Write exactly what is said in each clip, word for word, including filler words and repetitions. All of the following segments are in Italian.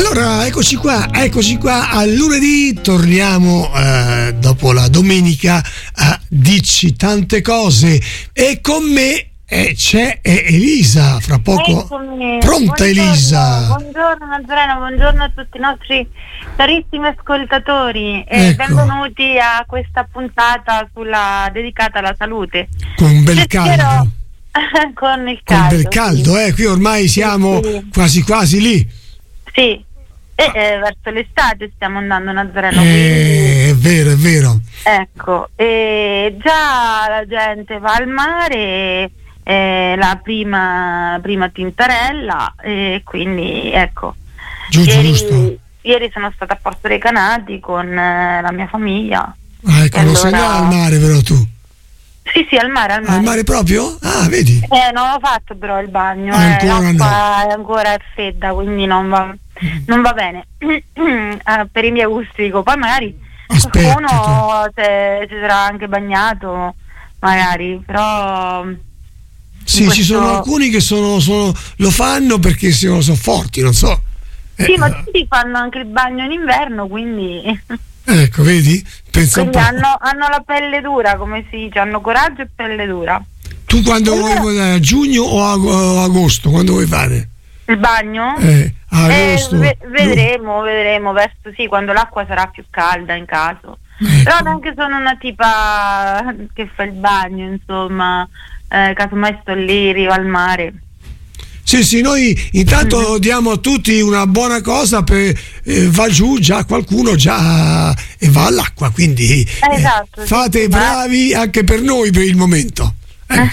Allora, eccoci qua, eccoci qua al lunedì, torniamo eh, dopo la domenica a Dici tante cose e con me eh, c'è eh, Elisa, fra poco. Eccomi. Pronta, Buongiorno, Elisa? Buongiorno Nazareno, buongiorno a tutti i nostri carissimi ascoltatori e Ecco. benvenuti a questa puntata sulla dedicata alla salute. Con un bel Cercherò- caldo, con il con un caldo. bel caldo, eh, qui ormai siamo sì. quasi quasi lì. Sì. E eh, verso l'estate stiamo andando Nazareno, Eh, è vero, è vero. quindi ecco, e già la gente va al mare, eh, la prima prima tintarella, e quindi ecco. Giusto, Ieri, giusto. ieri sono stata a Porto Recanati con eh, la mia famiglia. Ah, ecco, E non sei allora- andata al mare però tu. Sì, sì, al mare, al mare. Al mare proprio? Ah, vedi? Eh, non ho fatto però il bagno, Ah, eh, ancora l'acqua è ancora fredda, quindi non va, non va bene. Eh, per i miei gusti dico, poi magari Aspetta, qualcuno se- si sarà anche bagnato, magari, però Sì, questo- ci sono alcuni che sono, sono lo fanno perché sono, sono forti, non so. Eh, sì, ma tutti fanno anche il bagno in inverno, quindi, Ecco, vedi? Pensa un quindi po'. hanno, hanno la pelle dura, come si dice, hanno coraggio e pelle dura. Tu quando Allora- vuoi a giugno o a, o agosto? Quando vuoi fare? Il bagno? Eh, a Eh, agosto. ve- vedremo, vedremo verso sì, quando l'acqua sarà più calda in caso. Ecco. Però neanche sono una tipa che fa il bagno, insomma, eh, casomai sto lì, arrivo al mare. Sì, sì, noi intanto diamo a tutti una buona cosa per eh, va giù già qualcuno già e va all'acqua, quindi eh, Esatto, sì, fate sì, bravi anche per noi per il momento. Eh,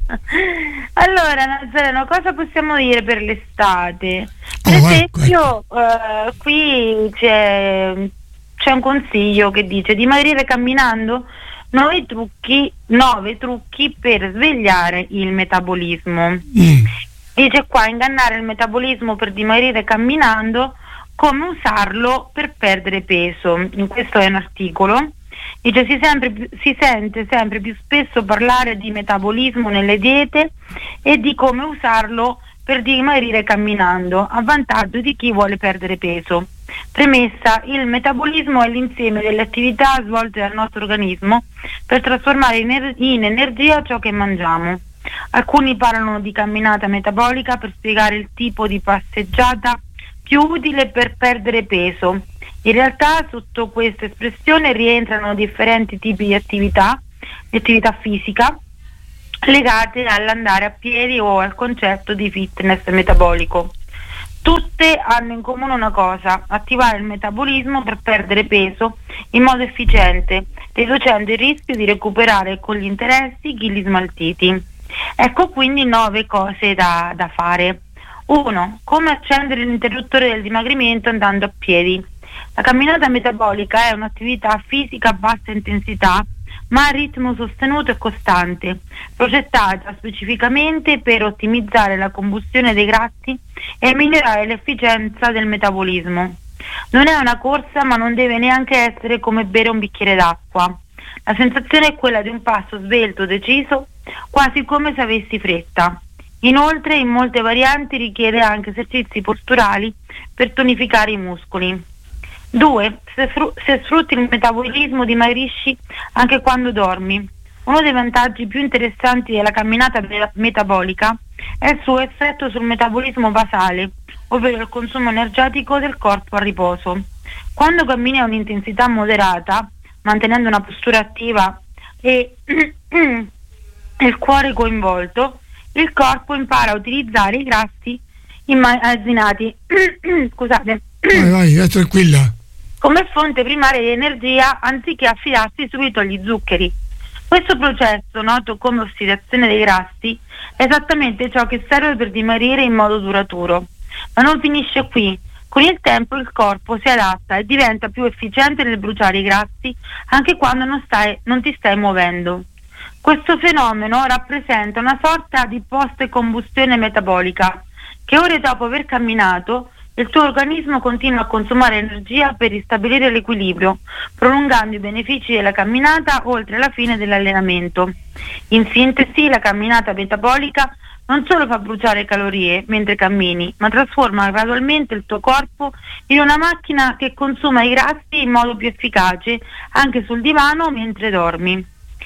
Allora, Nazareno, cosa possiamo dire per l'estate? Per Oh, ecco, esempio, eh, qui c'è, c'è un consiglio che dice dimagrire camminando, nove trucchi, nove trucchi per svegliare il metabolismo. mm. Dice qua, ingannare il metabolismo per dimagrire camminando, come usarlo per perdere peso. In questo è un articolo. Dice si, sempre, più- si sente sempre più spesso parlare di metabolismo nelle diete e di come usarlo per dimagrire camminando, a vantaggio di chi vuole perdere peso. Premessa, il metabolismo è l'insieme delle attività svolte dal nostro organismo per trasformare in, ener- in energia ciò che mangiamo. Alcuni parlano di camminata metabolica per spiegare il tipo di passeggiata più utile per perdere peso. In realtà sotto questa espressione rientrano differenti tipi di attività, di attività fisica legate all'andare a piedi o al concetto di fitness metabolico. Tutte hanno in comune una cosa: attivare il metabolismo per perdere peso in modo efficiente, riducendo il rischio di recuperare con gli interessi chili smaltiti. Ecco quindi nove cose da, da fare. uno. Come accendere l'interruttore del dimagrimento andando a piedi. La camminata metabolica è un'attività fisica a bassa intensità, ma a ritmo sostenuto e costante, progettata specificamente per ottimizzare la combustione dei grassi e migliorare l'efficienza del metabolismo. Non è una corsa, ma non deve neanche essere come bere un bicchiere d'acqua. La sensazione è quella di un passo svelto, deciso, quasi come se avessi fretta. Inoltre, in molte varianti richiede anche esercizi posturali per tonificare i muscoli. due. Se, fru- se sfrutti il metabolismo dimagrisci anche quando dormi. Uno dei vantaggi più interessanti della camminata me- metabolica è il suo effetto sul metabolismo basale, ovvero il consumo energetico del corpo a riposo. Quando cammini a un'intensità moderata, mantenendo una postura attiva e il cuore coinvolto, il corpo impara a utilizzare i grassi immagazzinati scusate, Vai, vai, vai tranquilla. come fonte primaria di energia anziché affidarsi subito agli zuccheri. Questo processo, noto come ossidazione dei grassi, è esattamente ciò che serve per dimagrire in modo duraturo. Ma non finisce qui. Con il tempo il corpo si adatta e diventa più efficiente nel bruciare i grassi anche quando non, stai, non ti stai muovendo. Questo fenomeno rappresenta una sorta di post-combustione metabolica, che ore dopo aver camminato il tuo organismo continua a consumare energia per ristabilire l'equilibrio, prolungando i benefici della camminata oltre la fine dell'allenamento. In sintesi, la camminata metabolica non solo fa bruciare calorie mentre cammini, ma trasforma gradualmente il tuo corpo in una macchina che consuma i grassi in modo più efficace anche sul divano mentre dormi.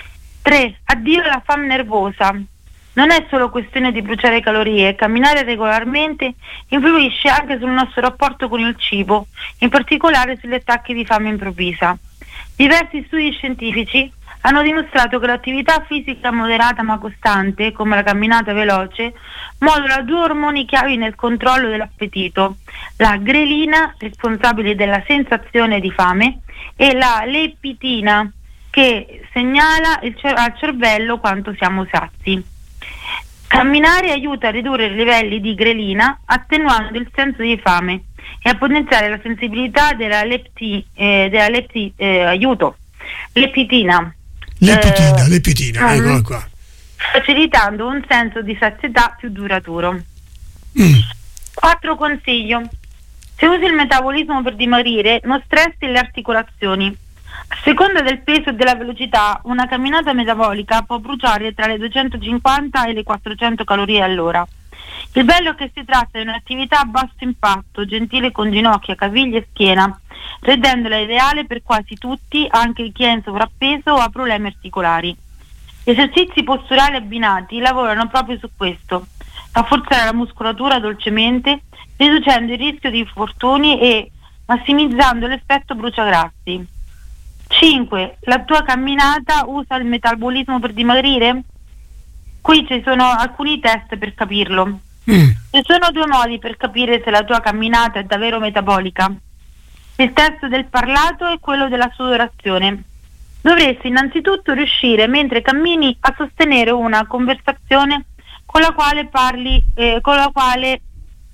tre. Addio alla fame nervosa. Non è solo questione di bruciare calorie, camminare regolarmente influisce anche sul nostro rapporto con il cibo, in particolare sugli attacchi di fame improvvisa. Diversi studi scientifici hanno dimostrato che l'attività fisica moderata ma costante, come la camminata veloce, modula due ormoni chiavi nel controllo dell'appetito: la grelina, responsabile della sensazione di fame, e la leptina, che segnala il cer- al cervello quanto siamo sazi. Camminare aiuta a ridurre i livelli di grelina, attenuando il senso di fame e a potenziare la sensibilità della lepti, eh, della lepti, eh, aiuto, leptina. Lepitina, eh, lepitina, eccola qua. Facilitando un senso di sazietà più duraturo. Mm. Quattro consiglio. Se usi il metabolismo per dimagrire, non stressi le articolazioni. A seconda del peso e della velocità, una camminata metabolica può bruciare tra le duecentocinquanta e le quattrocento calorie all'ora. Il bello è che si tratta di un'attività a basso impatto, gentile con ginocchia, caviglie e schiena, rendendola ideale per quasi tutti, anche chi è in sovrappeso o ha problemi articolari. Gli esercizi posturali abbinati lavorano proprio su questo: rafforzare la muscolatura dolcemente, riducendo il rischio di infortuni e massimizzando l'effetto bruciagrassi. cinque. La tua camminata usa il metabolismo per dimagrire? Qui ci sono alcuni test per capirlo. Mm. Ci sono due modi per capire se la tua camminata è davvero metabolica: il test del parlato e quello della sudorazione. Dovresti innanzitutto riuscire mentre cammini a sostenere una conversazione con la quale parli, eh, con la quale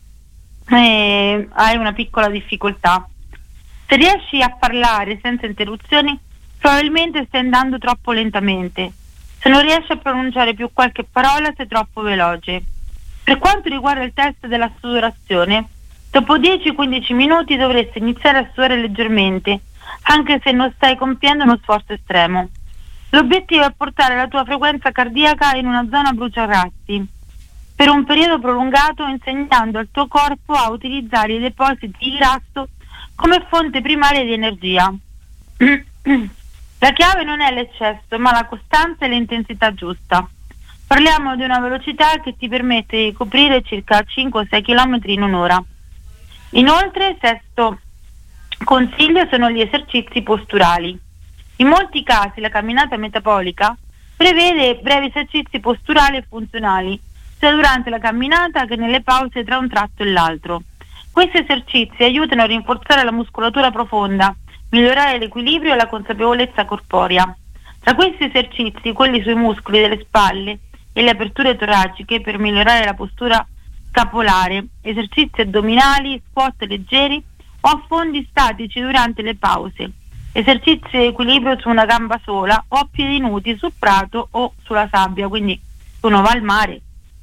eh, hai una piccola difficoltà. Se riesci a parlare senza interruzioni, probabilmente stai andando troppo lentamente. Se non riesci a pronunciare più qualche parola, sei troppo veloce. Per quanto riguarda il test della sudorazione, dopo dieci quindici minuti dovresti iniziare a sudare leggermente, anche se non stai compiendo uno sforzo estremo. L'obiettivo è portare la tua frequenza cardiaca in una zona bruciagrassi per un periodo prolungato, insegnando al tuo corpo a utilizzare i depositi di grasso come fonte primaria di energia. La chiave non è l'eccesso, ma la costanza e l'intensità giusta. Parliamo di una velocità che ti permette di coprire circa cinque sei chilometri in un'ora. Inoltre, sesto consiglio sono gli esercizi posturali. In molti casi la camminata metabolica prevede brevi esercizi posturali e funzionali, sia durante la camminata che nelle pause tra un tratto e l'altro. Questi esercizi aiutano a rinforzare la muscolatura profonda, migliorare l'equilibrio e la consapevolezza corporea. Tra questi esercizi, quelli sui muscoli delle spalle e le aperture toraciche per migliorare la postura scapolare, esercizi addominali, squat leggeri o affondi statici durante le pause, esercizi di equilibrio su una gamba sola o a piedi nudi sul prato o sulla sabbia, quindi uno va al mare.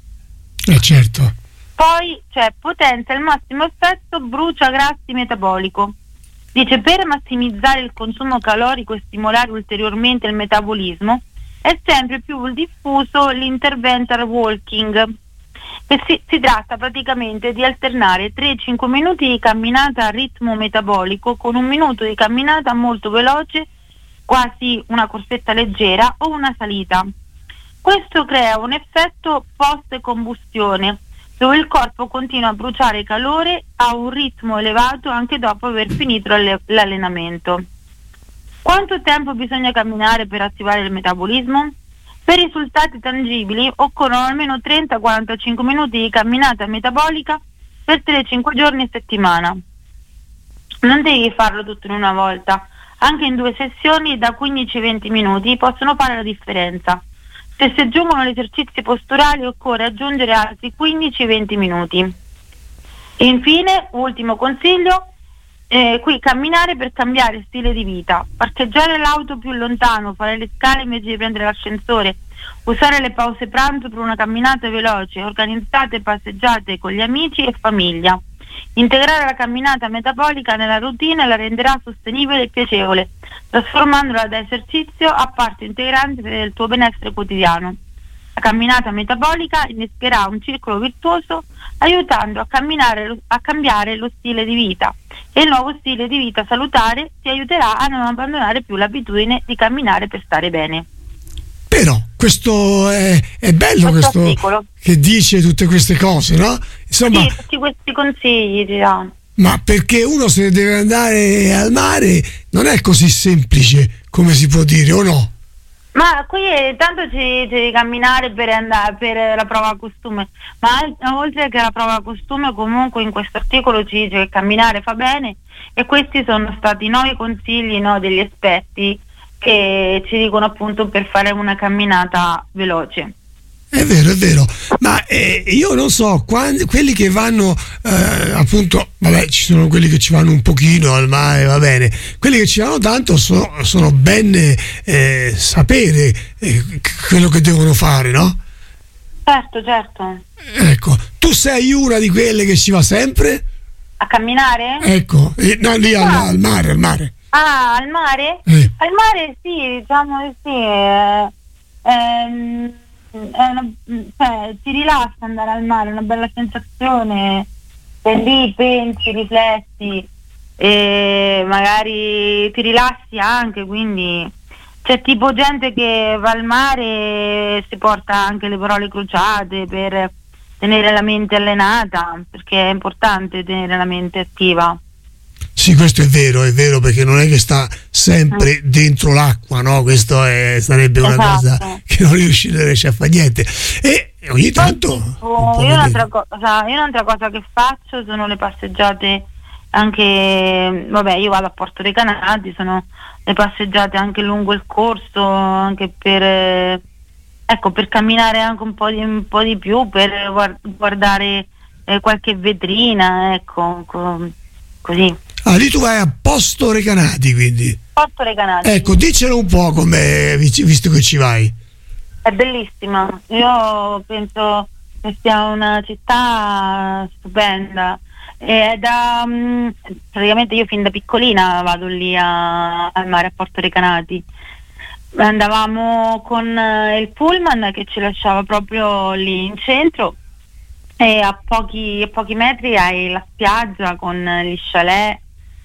Eh certo. Poi c'è potenzia al massimo effetto bruciagrassi metabolico. Dice, per massimizzare il consumo calorico e stimolare ulteriormente il metabolismo è sempre più diffuso l'intervental walking, che si, si tratta praticamente di alternare tre cinque minuti di camminata a ritmo metabolico con un minuto di camminata molto veloce, quasi una corsetta leggera o una salita. Questo crea un effetto post-combustione, dove il corpo continua a bruciare calore a un ritmo elevato anche dopo aver finito l'allenamento. Quanto tempo bisogna camminare per attivare il metabolismo? Per risultati tangibili occorrono almeno trenta quarantacinque minuti di camminata metabolica per tre cinque giorni a settimana. Non devi farlo tutto in una volta, anche in due sessioni da quindici venti minuti possono fare la differenza. Se si aggiungono gli esercizi posturali occorre aggiungere altri quindici venti minuti. E infine, ultimo consiglio, eh, qui camminare per cambiare stile di vita, parcheggiare l'auto più lontano, fare le scale invece di prendere l'ascensore, usare le pause pranzo per una camminata veloce, organizzate passeggiate con gli amici e famiglia. Integrare la camminata metabolica nella routine la renderà sostenibile e piacevole, trasformandola da esercizio a parte integrante del tuo benessere quotidiano. La camminata metabolica innescherà un circolo virtuoso aiutando a, camminare, a cambiare lo stile di vita, e il nuovo stile di vita salutare ti aiuterà a non abbandonare più l'abitudine di camminare per stare bene. Però questo è, è bello, questo, questo che dice tutte queste cose, no? Insomma, sì, tutti questi consigli ti danno. Ma perché uno, se deve andare al mare, non è così semplice come si può dire, o no? Ma qui eh, tanto ci devi camminare per andare per la prova costume, ma al- oltre che la prova costume, comunque in questo articolo ci dice che camminare fa bene, e questi sono stati nove consigli, no, degli esperti che ci dicono appunto per fare una camminata veloce. È vero, è vero, ma eh, io non so, quando, quelli che vanno eh, appunto, vabbè, ci sono quelli che ci vanno un pochino al mare, va bene, quelli che ci vanno tanto so, sono ben eh, sapere eh, quello che devono fare, no? Certo, certo. Ecco, tu sei una di quelle che ci va sempre? A camminare? Ecco, eh, no, lì al, al mare, al mare. Ah, al mare? Eh. Al mare sì, diciamo che sì. eh, ehm, è una, cioè, ti rilassa andare al mare, è una bella sensazione. Sei lì, pensi, rifletti, e magari ti rilassi anche, quindi c'è tipo gente che va al mare e si porta anche le parole crociate per tenere la mente allenata, perché è importante tenere la mente attiva. Sì, questo è vero, è vero, perché non è che sta sempre mm. dentro l'acqua, no? Questo è, sarebbe una esatto. cosa che non riuscirei a fare niente. E ogni tanto... Oh, io, un'altra cosa, io un'altra cosa che faccio sono le passeggiate anche, vabbè, io vado a Porto Recanati, sono le passeggiate anche lungo il corso, anche per, eh, ecco, per camminare anche un po' di, un po' di più, per guardare eh, qualche vetrina, ecco, co- così. Ah, lì tu vai a Porto Recanati, quindi. Porto Recanati. Ecco, dicelo un po' com'è, visto che ci vai. È bellissima, io penso che sia una città stupenda. È da, mh, praticamente io fin da piccolina vado lì a, al mare a Porto Recanati. Andavamo con eh, il pullman che ci lasciava proprio lì in centro, e a pochi, a pochi metri hai la spiaggia con gli chalet.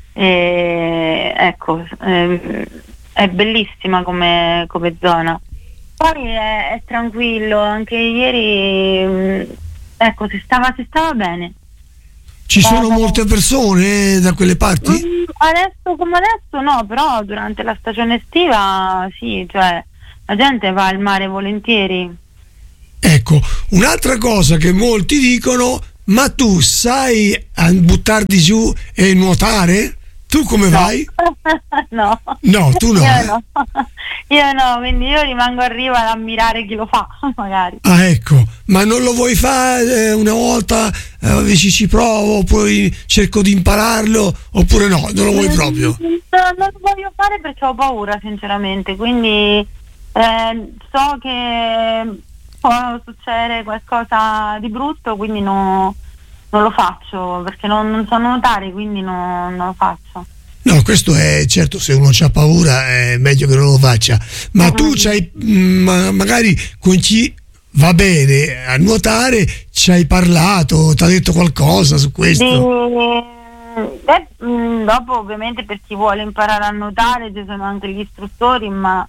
E, ecco, ehm, è bellissima come, come zona. Poi è, è tranquillo, anche ieri mh, ecco, si stava, si stava bene. Ci sono molte persone da quelle parti? Mm, adesso come adesso no, però durante la stagione estiva sì, cioè la gente va al mare volentieri. Ecco, un'altra cosa che molti dicono: ma tu sai buttarti giù e nuotare? Tu come no. vai? No. No, tu no. Io no. Io no, quindi io rimango a riva ad ammirare chi lo fa, magari. Ah, ecco, ma non lo vuoi fare una volta, eh, dici ci provo, poi cerco di impararlo, oppure no, non lo vuoi proprio? No, non lo voglio fare perché ho paura, sinceramente, quindi eh, so che può succedere qualcosa di brutto, quindi no, non lo faccio, perché non, non so nuotare, quindi no, non lo faccio. No, questo è certo, se uno ha paura è meglio che non lo faccia, ma uh-huh. tu c'hai ma magari con chi va bene a nuotare, ci hai parlato, ti ha detto qualcosa su questo? Di, beh, mh, dopo ovviamente per chi vuole imparare a nuotare ci sono anche gli istruttori, ma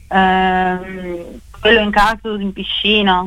ehm, quello in caso in piscina.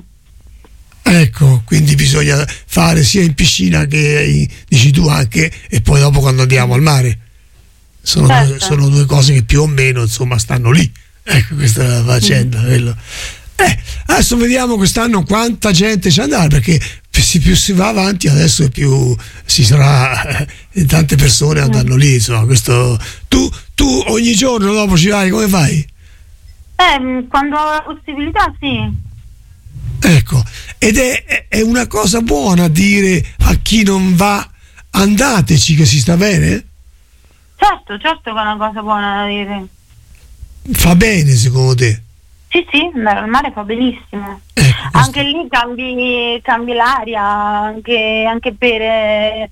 Ecco, quindi bisogna fare sia in piscina che dici tu anche, e poi dopo quando andiamo al mare. Sono, certo. due, sono due cose che più o meno insomma stanno lì. Ecco, questa è la faccenda. Mm. Eh, adesso vediamo quest'anno quanta gente ci andrà, perché più si va avanti adesso più si sarà eh, tante persone andranno mm. lì, insomma. Questo, tu, tu ogni giorno dopo ci vai, come fai? Eh, quando ho la possibilità sì. Ecco, ed è, è una cosa buona dire a chi non va: andateci che si sta bene? Certo, certo che è una cosa buona da dire. Fa bene secondo te? Sì, sì, andare al mare fa benissimo. Eh, anche lì cambi, cambi l'aria, anche, anche per eh,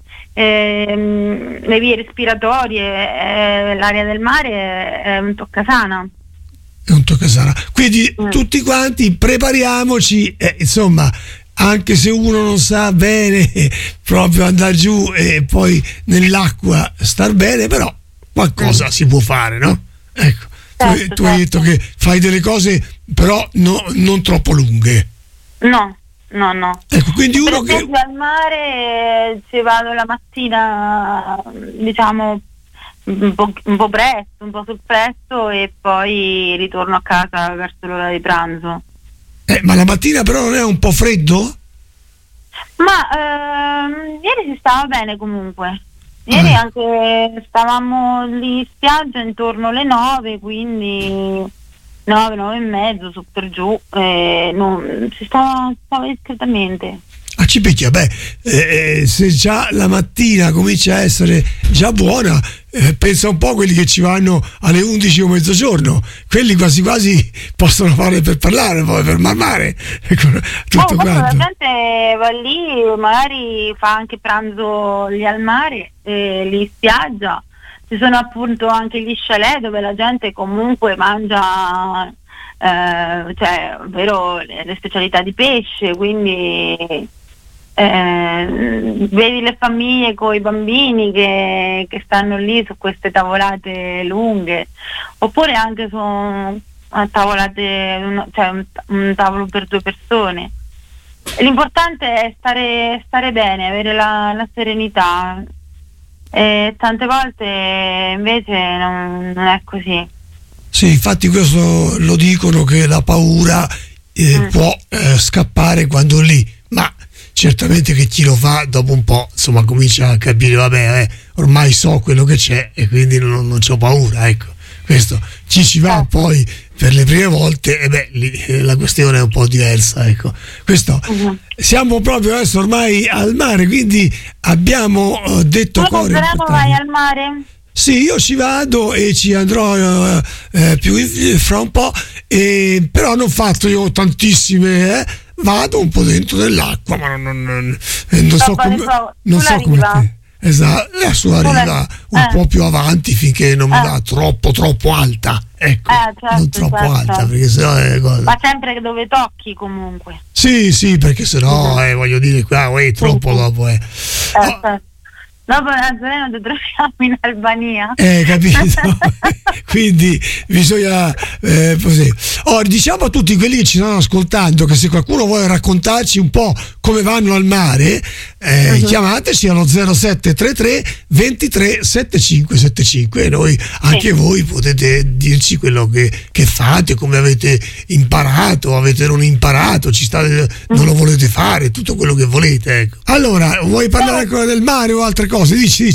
ehm, le vie respiratorie, eh, l'aria del mare è un toccasana. è un toccasana. Quindi mm. tutti quanti prepariamoci, eh, insomma, anche se uno non sa bene proprio andare giù e poi nell'acqua star bene, però qualcosa mm. si può fare, no? Ecco, certo, tu, tu certo. hai detto che fai delle cose però no, non troppo lunghe. No, no, no. Ecco, quindi per uno esempio, che al mare ci vado la mattina, diciamo un po', un po' presto, un po' sul presto, e poi ritorno a casa verso l'ora di pranzo. Eh, ma la mattina però non è un po' freddo? Ma ehm, ieri si stava bene comunque. Ieri ah. anche stavamo lì in spiaggia intorno alle nove, quindi nove, nove e mezzo, su per giù, eh, non, si stava, stava discretamente. Ah, ci picchia, beh, eh, se già la mattina comincia a essere già buona, eh, pensa un po' a quelli che ci vanno alle undici o mezzogiorno, quelli quasi quasi possono fare per parlare, poi per marmare, tutto oh, quanto. La gente va lì, magari fa anche pranzo lì al mare, eh, lì in spiaggia. Ci sono appunto anche gli chalet dove la gente comunque mangia, eh, cioè, ovvero le, le specialità di pesce, quindi Eh, vedi le famiglie con i bambini che, che stanno lì su queste tavolate lunghe, oppure anche su tavolate, cioè un, un tavolo per due persone. L'importante è stare, stare bene, avere la, la serenità, e tante volte invece non, non è così. Sì, infatti questo lo dicono, che la paura eh, mm. può eh, scappare quando lì, ma certamente che chi lo fa dopo un po' insomma comincia a capire, vabbè, eh, ormai so quello che c'è e quindi non, non c'ho paura, ecco. Questo ci si va poi per le prime volte e beh, lì eh, la questione è un po' diversa, ecco. Questo uh-huh. Siamo proprio adesso ormai al mare, quindi abbiamo uh, detto tu cose importanti. Vai al mare? Sì, io ci vado e ci andrò eh, eh, più fra un po', eh, però non ho fatto io tantissime, eh. Vado un po' dentro dell'acqua, ma non, non, non, non so come, non so come te. Esatto, la sua riva un eh. po' più avanti finché non mi eh. va troppo troppo alta, ecco, eh, certo, non troppo certo. alta, perché sennò è cosa. Ma sempre dove tocchi comunque. Sì, sì, perché sennò uh-huh. eh, voglio dire qua, eh, troppo uh-huh. dopo eh. Eh, oh. certo. Dopo Nazareno ti troviamo in Albania. Eh, capito? Quindi bisogna eh, così. Oh, diciamo a tutti quelli che ci stanno ascoltando che se qualcuno vuole raccontarci un po' come vanno al mare, eh, uh-huh. chiamateci allo zero sette tre tre ventitré settantacinque settantacinque e noi, anche sì. voi potete dirci quello che, che fate, come avete imparato, avete non imparato, ci state, non lo volete fare, tutto quello che volete, ecco. Allora, vuoi parlare ancora del mare o altre cose? Dici, dici.